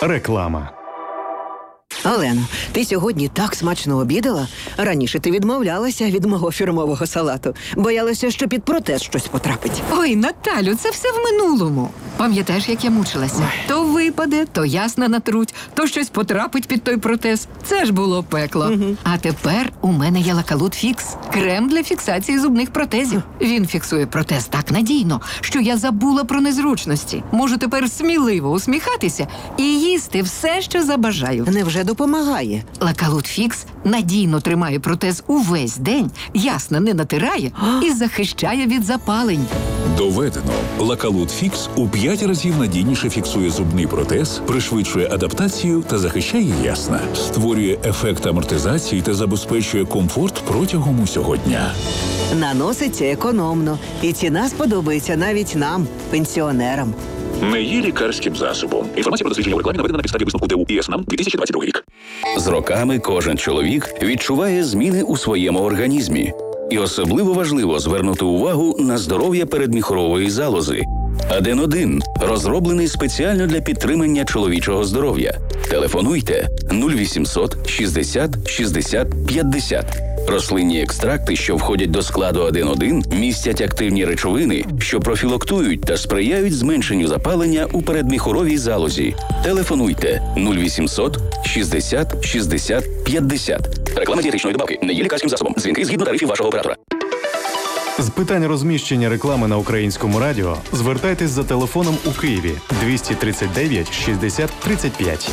Реклама. Олено, ти сьогодні так смачно обідала? Раніше ти відмовлялася від мого фірмового салату. Боялася, що під протез щось потрапить. Ой, Наталю, це все в минулому. Пам'ятаєш, як я мучилася? То випаде, то ясна натруть, то щось потрапить під той протез. Це ж було пекло. Угу. А тепер у мене є Лакалут Фікс. Крем для фіксації зубних протезів. Він фіксує протез так надійно, що я забула про незручності. Можу тепер сміливо усміхатися і їсти все, що забажаю. Невже допомагає? Лакалут Фікс надійно тримає протез увесь день, ясно не натирає і захищає від запалень. Доведено. Лакалут Фікс у 5 разів надійніше фіксує зубний протез, пришвидшує адаптацію та захищає ясна. Створює ефект амортизації та забезпечує комфорт протягом усього дня. Наноситься економно. І ціна сподобається навіть нам, пенсіонерам. Не є лікарським засобом. Інформація про дослідження в рекламі наведена на підставі висновку ДУ ІС НАМ 2022 рік. З роками кожен чоловік відчуває зміни у своєму організмі. І особливо важливо звернути увагу на здоров'я передміхорової залози. Аден-1 розроблений спеціально для підтримання чоловічого здоров'я. Телефонуйте 0800 60 60 50. Рослинні екстракти, що входять до складу Аден-1, містять активні речовини, що профілактують та сприяють зменшенню запалення у передміхоровій залозі. Телефонуйте 0800 60 60 50. Реклама дієтичної добавки не є лікарським засобом. Дзвінки згідно тарифів вашого оператора. З питань розміщення реклами на Українському радіо звертайтесь за телефоном у Києві 239 60 35.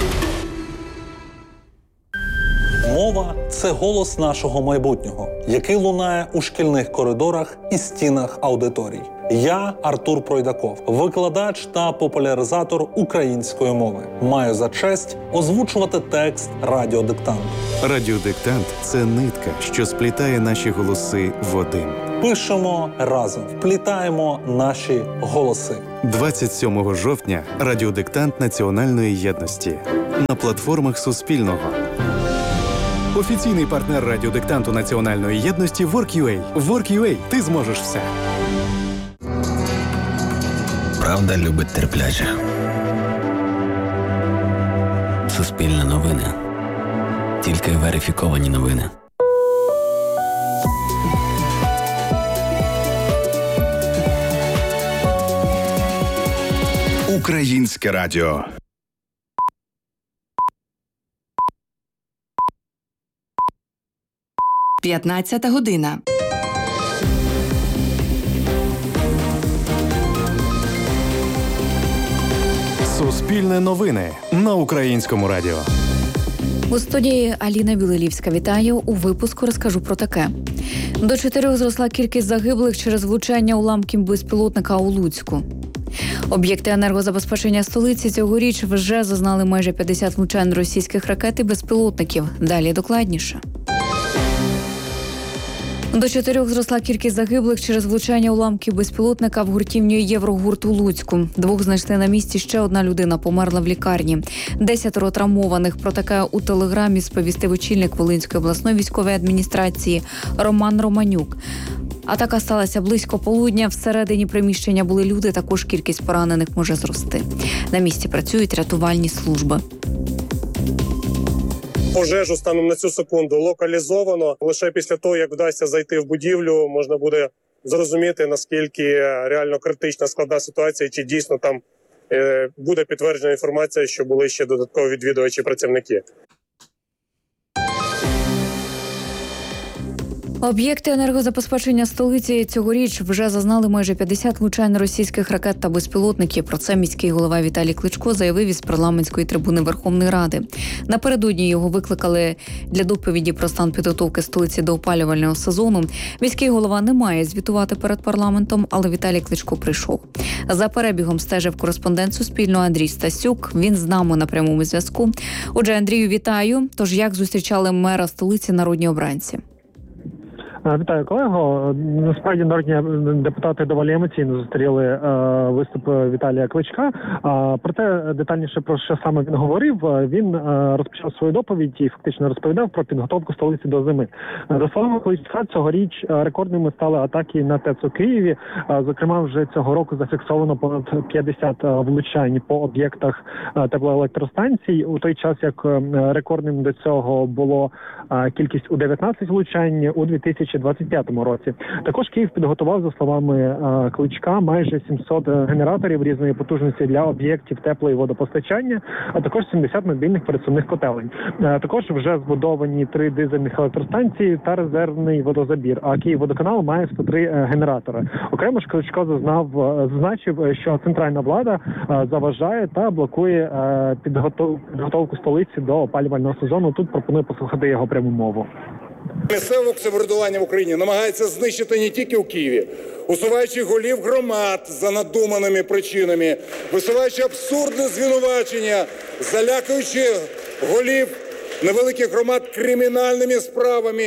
Мова – це голос нашого майбутнього, який лунає у шкільних коридорах і стінах аудиторій. Я Артур Пройдаков, викладач та популяризатор української мови. Маю за честь озвучувати текст радіодиктанту. Радіодиктант – це нитка, що сплітає наші голоси в один. Пишемо разом, вплітаємо наші голоси. 27 жовтня – радіодиктант національної єдності. На платформах Суспільного. Офіційний партнер радіодиктанту національної єдності Work.ua. Work.ua. Ти зможеш все. Правда любить терплячих. Суспільне новини. Тільки верифіковані новини. Українське радіо. П'ятнадцята година. Суспільне новини на Українському радіо. У студії Аліна Білилівська. Вітаю. У випуску розкажу про таке. До 4 зросла кількість загиблих через влучання уламків безпілотника у Луцьку. Об'єкти енергозабезпечення столиці цьогоріч вже зазнали майже 50 влучань російських ракет і безпілотників. Далі докладніше. До 4 зросла кількість загиблих через влучання уламків безпілотника в гуртівні «Єврогурт» у Луцьку. 2 знайшли на місці, ще 1 людина померла в лікарні. 10 травмованих. Про таке у телеграмі сповістив очільник Волинської обласної військової адміністрації Роман Романюк. Атака сталася близько полудня. Всередині приміщення були люди, також кількість поранених може зрости. На місці працюють рятувальні служби. Пожежу станом на цю секунду локалізовано. Лише після того, як вдасться зайти в будівлю, можна буде зрозуміти, наскільки реально критична складна ситуація, чи дійсно там буде підтверджена інформація, що були ще додаткові відвідувачі працівники. Об'єкти енергозабезпечення столиці цьогоріч вже зазнали майже 50 влучань російських ракет та безпілотників. Про це міський голова Віталій Кличко заявив із парламентської трибуни Верховної Ради. Напередодні його викликали для доповіді про стан підготовки столиці до опалювального сезону. Міський голова не має звітувати перед парламентом, але Віталій Кличко прийшов. За перебігом стежив кореспондент Суспільного Андрій Стасюк. Він з нами на прямому зв'язку. Отже, Андрію, вітаю. Тож як зустрічали мера столиці народні обранці? Вітаю, колего. Насправді народні депутати доволі емоційно зустріли виступ Віталія Кличка. Проте детальніше про що саме він говорив, він розпочав свою доповідь і фактично розповідав про підготовку столиці до зими. За словами Кличка, цьогоріч рекордними стали атаки на ТЕЦ у Києві. Зокрема, вже цього року зафіксовано понад 50 влучань по об'єктах теплоелектростанцій, у той час як рекордним до цього було кількість у 19 влучань у 2025 році. Також Київ підготував, за словами Кличка, майже 700 генераторів різної потужності для об'єктів тепло- і водопостачання, а також 70 мобільних пересувних котелень. Також вже збудовані 3 дизельних електростанції та резервний водозабір, а Київводоканал має 103 генератори. Окремо ж Кличко зазначив, що центральна влада заважає та блокує підготовку столиці до опалювального сезону. Тут пропоную послухати його пряму мову. Місцеве самоврядування в Україні намагається знищити не тільки у Києві, усуваючи голів громад за надуманими причинами, висуваючи абсурдне звинувачення, залякуючи голів невеликих громад кримінальними справами.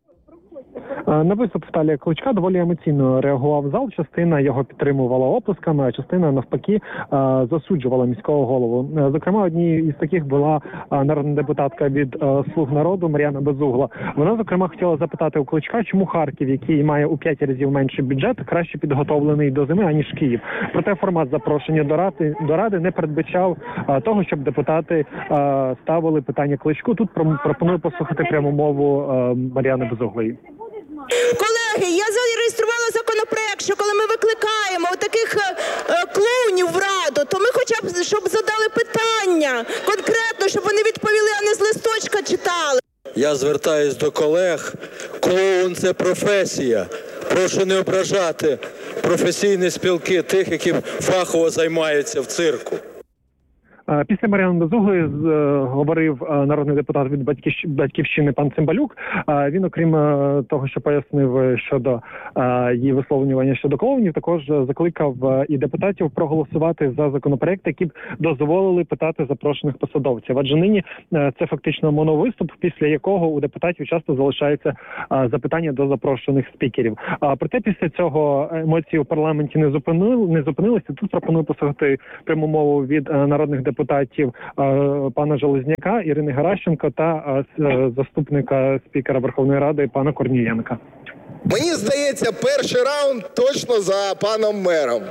На виступ Віталія Кличка доволі емоційно реагував зал. Частина його підтримувала оплесками, а частина навпаки засуджувала міського голову. Зокрема, однією із таких була народна депутатка від «Слуг народу» Мар'яна Безугла. Вона, зокрема, хотіла запитати у Кличка, чому Харків, який має у 5 разів менший бюджет, краще підготовлений до зими, аніж Київ. Проте формат запрошення до Ради не передбачав того, щоб депутати ставили питання Кличку. Тут пропоную послухати пряму мову Мар'яни Безуглої. Колеги, я зареєструвала законопроект, що коли ми викликаємо таких клоунів в Раду, то ми хоча б, щоб задали питання конкретно, щоб вони відповіли, а не з листочка читали. Я звертаюсь до колег. Клоун – це професія. Прошу не ображати професійні спілки тих, які фахово займаються в цирку. Після Мар'яни Безуглої говорив народний депутат від «Батьківщини» пан Цимбалюк. Він, окрім того, що пояснив щодо її висловлювання щодо клоунів, також закликав і депутатів проголосувати за законопроект, які б дозволили питати запрошених посадовців. Адже нині це фактично моновиступ, після якого у депутатів часто залишаються запитання до запрошених спікерів. Проте після цього емоції у парламенті не зупинилися. Тут пропоную послухати пряму мову від народних депутатів пана Железняка, Ірини Геращенко та заступника спікера Верховної Ради пана Корнієнка. Мені здається, перший раунд точно за паном мером.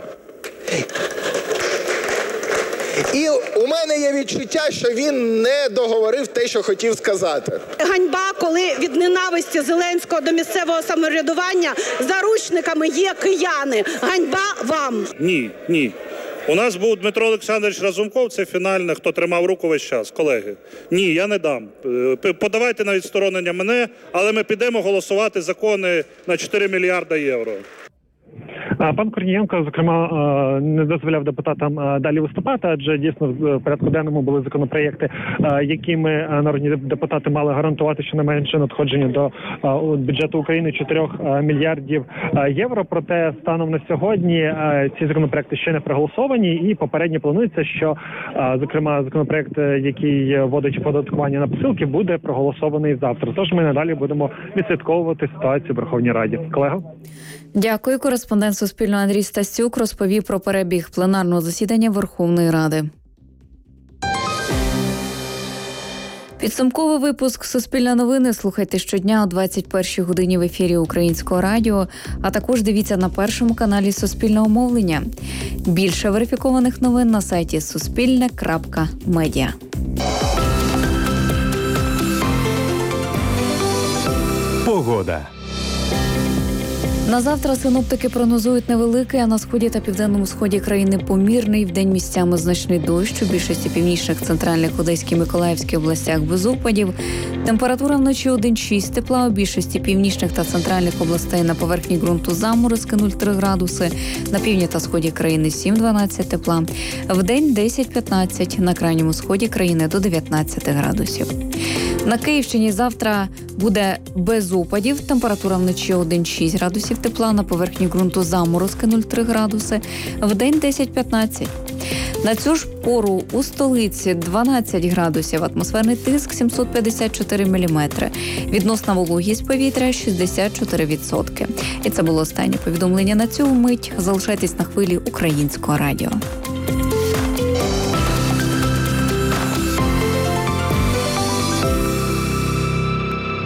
І у мене є відчуття, що він не договорив те, що хотів сказати. Ганьба, коли від ненависті Зеленського до місцевого самоврядування заручниками є кияни. Ганьба вам! Ні. У нас був Дмитро Олександрович Разумков, це фінальне, хто тримав руку весь час. Колеги, ні, я не дам. Подавайте на відсторонення мене, але ми підемо голосувати закони на 4 мільярда євро. Пан Корнієнко, зокрема, не дозволяв депутатам далі виступати, адже дійсно в порядку денному були законопроєкти, якими народні депутати мали гарантувати щонайменше надходження до бюджету України 4 мільярдів євро. Проте станом на сьогодні ці законопроєкти ще не проголосовані, і попередньо планується, що, зокрема, законопроєкт, який вводить оподаткування на посилки, буде проголосований завтра. Тож ми надалі будемо відслідковувати ситуацію в Верховній Раді. Колего? Дякую. Кореспондент Суспільного Андрій Стасюк розповів про перебіг пленарного засідання Верховної Ради. Підсумковий випуск «Суспільне новини» слухайте щодня о 21-й годині в ефірі Українського радіо, а також дивіться на першому каналі Суспільного мовлення. Більше верифікованих новин на сайті suspilne.media. Погода. На завтра синоптики прогнозують невеликий, а на сході та південному сході країни помірний, вдень місцями значний дощ, у більшості північних, центральних, Одеській, Миколаївській областях без опадів. Температура вночі 1-6 тепла, у більшості північних та центральних областей на поверхні ґрунту заморозки 0,3 градуси, на півдні та сході країни 7-12 тепла, вдень 10-15, на крайньому сході країни до 19 градусів. На Київщині завтра буде без опадів, температура вночі 1-6 градусів тепла, на поверхні ґрунту заморозки 0,3 градуси, вдень 10-15. На цю ж пору у столиці 12 градусів, атмосферний тиск 754 міліметри, відносна вологість повітря 64%. І це було останнє повідомлення на цю мить. Залишайтесь на хвилі Українського радіо.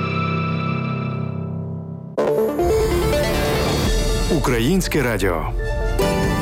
Українське радіо.